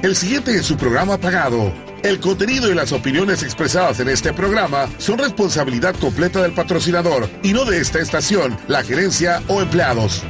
El siguiente es su programa pagado. El contenido y las opiniones expresadas en este programa son responsabilidad completa del patrocinador y no de esta estación, la gerencia o empleados.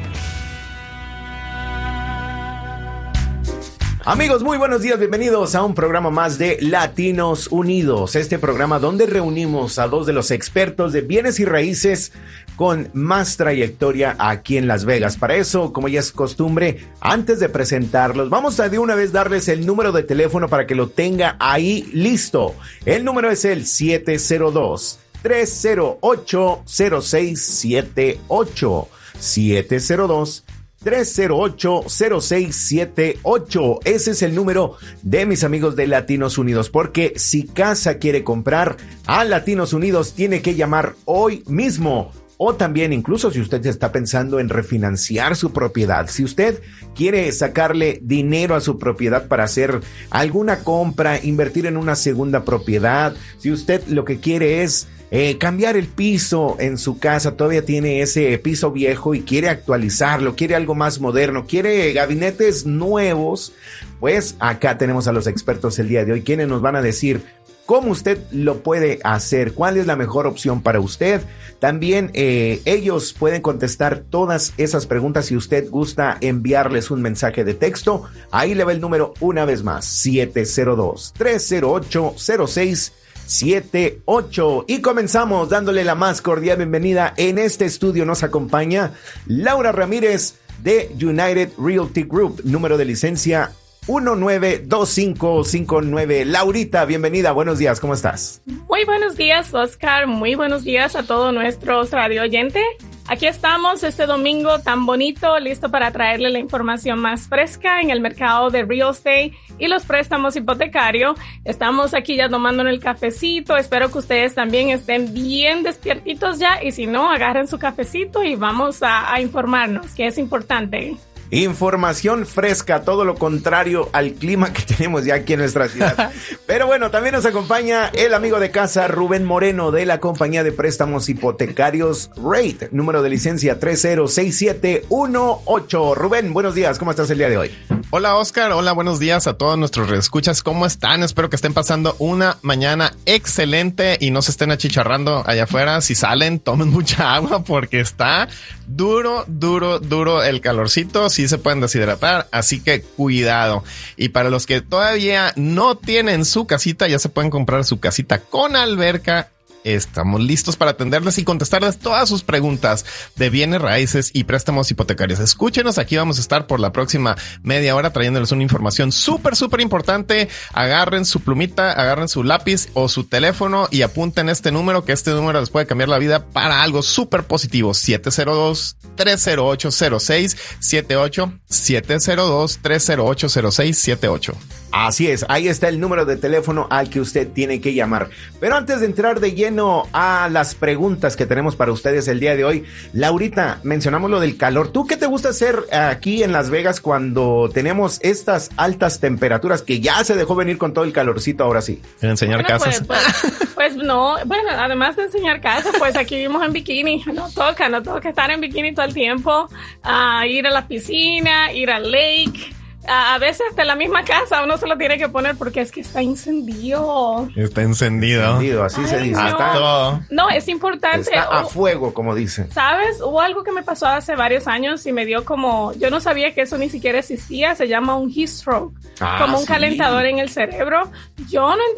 Amigos, muy buenos días, bienvenidos a un programa más de Latinos Unidos, este programa donde reunimos a dos de los expertos de bienes y raíces con más trayectoria aquí en Las Vegas. Para eso, como ya es costumbre, antes de presentarlos, vamos a de una vez darles el número de teléfono para que lo tenga ahí listo. El número es el 702-308-0678. 702-308-0678. Ese es el número de mis amigos de Latinos Unidos, porque si casa quiere comprar a Latinos Unidos, tiene que llamar hoy mismo. O también, incluso si usted está pensando en refinanciar su propiedad, si usted quiere sacarle dinero a su propiedad para hacer alguna compra, invertir en una segunda propiedad, si usted lo que quiere es cambiar el piso en su casa, todavía tiene ese piso viejo y quiere actualizarlo, quiere algo más moderno, quiere gabinetes nuevos, pues acá tenemos a los expertos el día de hoy, quienes nos van a decir cómo usted lo puede hacer, cuál es la mejor opción para usted. También ellos pueden contestar todas esas preguntas si usted gusta enviarles un mensaje de texto. Ahí le va el número una vez más, 702-308-0678. Y comenzamos dándole la más cordial bienvenida. En este estudio nos acompaña Laura Ramírez de United Realty Group, número de licencia 192559. Laurita, bienvenida, buenos días, ¿cómo estás? Muy buenos días, Oscar, muy buenos días a todos nuestros radio oyentes. Aquí estamos este domingo tan bonito, listo para traerle la información más fresca en el mercado de real estate y los préstamos hipotecarios. Estamos aquí ya tomando el cafecito, espero que ustedes también estén bien despiertitos ya y si no, agarren su cafecito y vamos a informarnos, que es importante. Información fresca, todo lo contrario al clima que tenemos ya aquí en nuestra ciudad. Pero bueno, también nos acompaña el amigo de casa Rubén Moreno de la compañía de préstamos hipotecarios Rate, número de licencia 306718. Rubén, buenos días, ¿cómo estás el día de hoy? Hola Oscar, hola, buenos días a todos nuestros reescuchas, ¿cómo están? Espero que estén pasando una mañana excelente y no se estén achicharrando allá afuera. Si salen, tomen mucha agua porque está duro el calorcito, sí se pueden deshidratar, así que cuidado. Y para los que todavía no tienen su casita, ya se pueden comprar su casita con alberca. Estamos listos para atenderles y contestarles todas sus preguntas de bienes raíces y préstamos hipotecarios. Escúchenos, aquí vamos a estar por la próxima media hora trayéndoles una información súper importante. Agarren su plumita, agarren su lápiz o su teléfono y apunten este número, que este número les puede cambiar la vida para algo súper positivo. 702-308-0678. 702-308-0678. Así es, ahí está el número de teléfono al que usted tiene que llamar. Pero antes de entrar de lleno a las preguntas que tenemos para ustedes el día de hoy, Laurita, mencionamos lo del calor. ¿Tú qué te gusta hacer aquí en Las Vegas cuando tenemos estas altas temperaturas que ya se dejó venir con todo el calorcito ahora sí? Enseñar casas. Pues no, bueno, además de enseñar casas, pues aquí vivimos en bikini. No toca estar en bikini todo el tiempo, ir a la piscina, ir al lake. A veces hasta en la misma casa uno se lo tiene que poner porque es que está encendido. Está encendido. Así se dice. No, es importante. Está a fuego, como dicen. ¿Sabes? Hubo algo que me pasó hace varios años y me dio como... Yo no sabía que eso ni siquiera existía. Se llama un heat stroke. Como un calentador en el cerebro. Yo no